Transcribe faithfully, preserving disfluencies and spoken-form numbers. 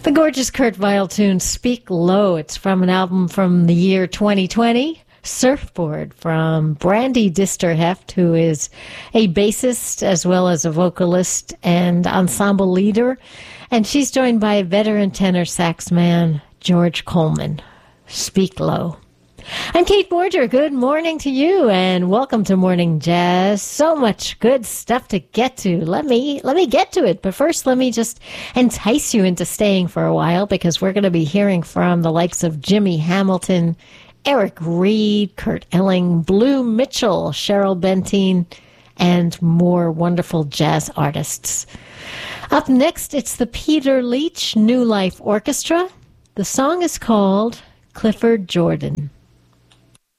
The gorgeous Kurt Weill tune, Speak Low. It's from an album from the year twenty twenty, Surfboard, from Brandy Disterheft, who is a bassist as well as a vocalist and ensemble leader. And she's joined by veteran tenor sax man, George Coleman. Speak Low. I'm Kate Borger. Good morning to you, and welcome to Morning Jazz. So much good stuff to get to. Let me let me get to it. But first, let me just entice you into staying for a while, because we're going to be hearing from the likes of Jimmy Hamilton, Eric Reed, Kurt Elling, Blue Mitchell, Cheryl Benteen, and more wonderful jazz artists. Up next, it's the Peter Leach New Life Orchestra. The song is called Clifford Jordan.